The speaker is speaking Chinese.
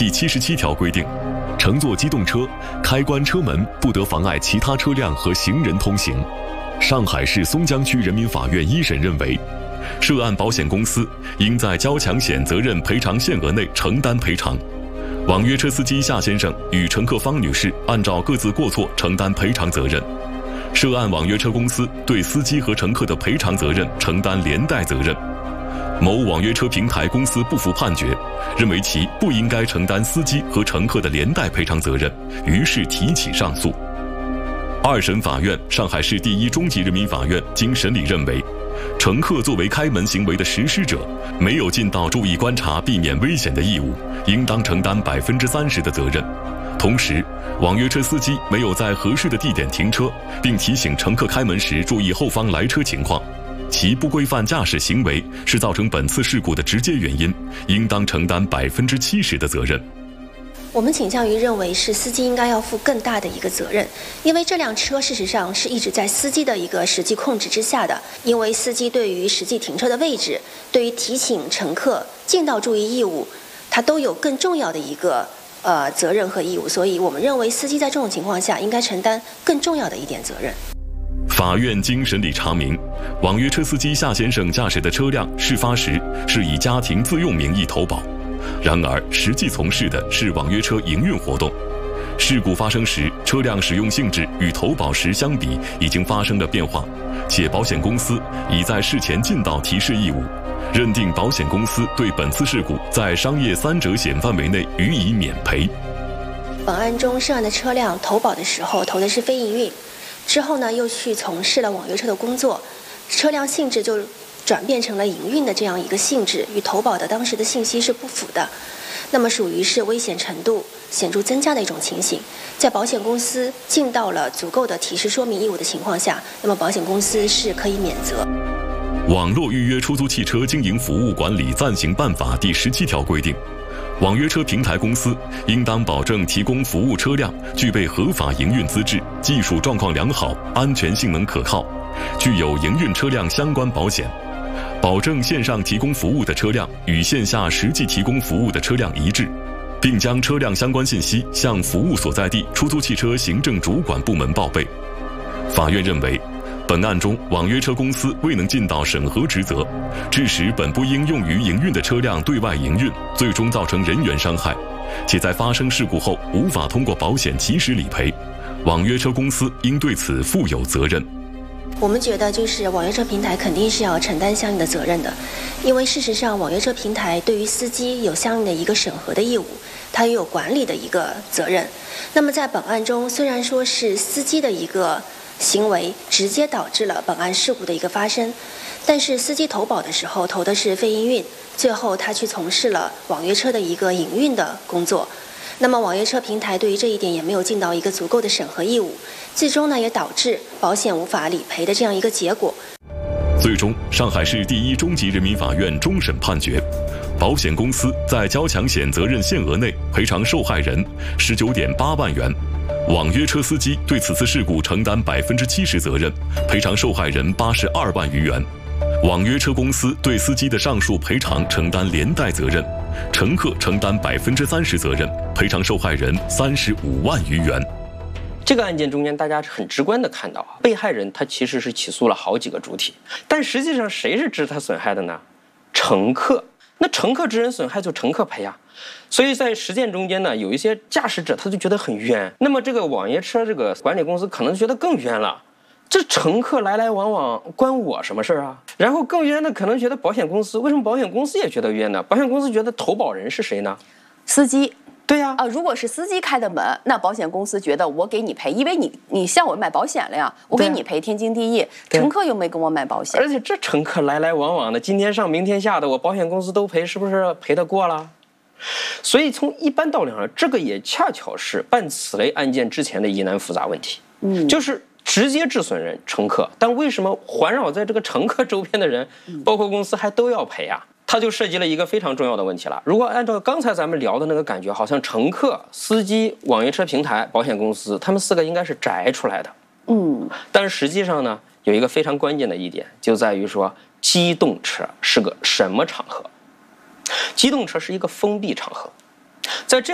第77条规定，乘坐机动车，开关车门不得妨碍其他车辆和行人通行。上海市松江区人民法院一审认为，涉案保险公司应在交强险责任赔偿限额内承担赔偿。网约车司机夏先生与乘客方女士按照各自过错承担赔偿责任。涉案网约车公司对司机和乘客的赔偿责任承担连带责任。某网约车平台公司不服判决，认为其不应该承担司机和乘客的连带赔偿责任，于是提起上诉。二审法院上海市第一中级人民法院经审理认为，乘客作为开门行为的实施者，没有尽到注意观察、避免危险的义务，应当承担30%的责任。同时，网约车司机没有在合适的地点停车，并提醒乘客开门时注意后方来车情况，其不规范驾驶行为是造成本次事故的直接原因，应当承担70%的责任。 我们倾向于认为是司机应该要负更大的一个责任，因为这辆车事实上是一直在司机的一个实际控制之下的，因为司机对于实际停车的位置，对于提醒乘客尽到注意义务，它都有更重要的一个责任和义务，所以我们认为司机在这种情况下应该承担更重要的一点责任。 法院经审理查明，网约车司机夏先生驾驶的车辆事发时是以家庭自用名义投保，然而实际从事的是网约车营运活动。事故发生时，车辆使用性质与投保时相比已经发生了变化，且保险公司已在事前尽到提示义务，认定保险公司对本次事故在商业3者险范围内予以免赔。 本案中涉案的车辆投保的时候投的是非营运，之后呢又去从事了网约车的工作，车辆性质就转变成了营运的这样一个性质，与投保的当时的信息是不符的，那么属于是危险程度显著增加的一种情形。在保险公司尽到了足够的提示说明义务的情况下，那么保险公司是可以免责。 网络预约出租汽车经营服务管理暂行办法第17条规定，网约车平台公司应当保证提供服务车辆具备合法营运资质，技术状况良好，安全性能可靠，具有营运车辆相关保险，保证线上提供服务的车辆与线下实际提供服务的车辆一致，并将车辆相关信息向服务所在地出租汽车行政主管部门报备。法院认为，本案中网约车公司未能尽到审核职责，致使本不应用于营运的车辆对外营运，最终造成人员伤害，且在发生事故后无法通过保险及时理赔，网约车公司应对此负有责任。 我们觉得就是网约车平台肯定是要承担相应的责任的，因为事实上网约车平台对于司机有相应的一个审核的义务，它也有管理的一个责任。那么在本案中，虽然说是司机的一个行为直接导致了本案事故的一个发生，但是司机投保的时候投的是非营运，最后他去从事了网约车的一个营运的工作，那么网约车平台对于这一点也没有尽到一个足够的审核义务，最终呢也导致保险无法理赔的这样一个结果。 最终，上海市第一中级人民法院终审判决，保险公司在交强险责任限额内赔偿受害人19.8万元，网约车司机对此次事故承担70%责任，赔偿受害人82万余元。网约车公司对司机的上述赔偿承担连带责任，乘客承担30%责任，赔偿受害人35万余元。 这个案件中间，大家很直观的看到，被害人他其实是起诉了好几个主体，但实际上谁是致他损害的呢？乘客。那乘客致人损害就乘客赔啊。所以在实践中间呢，有一些驾驶者他就觉得很冤，那么这个网约车这个管理公司可能觉得更冤了。这乘客来来往往关我什么事啊？然后更冤的可能觉得保险公司，为什么保险公司也觉得冤呢？保险公司觉得投保人是谁呢？ 司机。 对呀， 如果是司机开的门，那保险公司觉得我给你赔，因为你向我买保险了呀，我给你赔天经地义。乘客又没跟我买保险， 而且这乘客来来往往的，今天上明天下的，我保险公司都赔，是不是赔得过了？所以从一般道理上，这个也恰巧是办此类案件之前的疑难复杂问题。就是直接致损人乘客，但为什么环绕在这个乘客周边的人，包括公司还都要赔啊？它就涉及了一个非常重要的问题了。如果按照刚才咱们聊的那个感觉，好像乘客、司机、网约车平台、保险公司，他们4个应该是摘出来的。但是实际上呢，有一个非常关键的一点，就在于说，机动车是个什么场合？机动车是一个封闭场合，在这